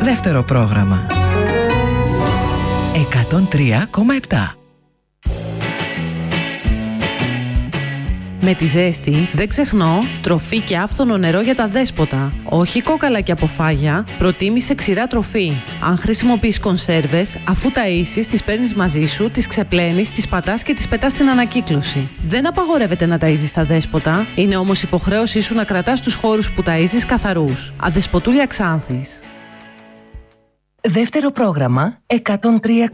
Δεύτερο πρόγραμμα 103,7. Με τη ζέστη δεν ξεχνώ τροφή και άφθονο νερό για τα δέσποτα. Όχι κόκαλα και αποφάγια, προτίμησε ξηρά τροφή. Αν χρησιμοποιείς κονσέρβες, αφού ταΐσεις, τις παίρνεις μαζί σου, τις ξεπλένεις, τις πατάς και τις πετάς στην ανακύκλωση. Δεν απαγορεύεται να ταΐζεις τα δέσποτα, είναι όμως υποχρέωσή σου να κρατάς τους χώρους που ταΐζεις καθαρούς. Αδεσποτούλια Ξάνθης. Δεύτερο πρόγραμμα 103,7.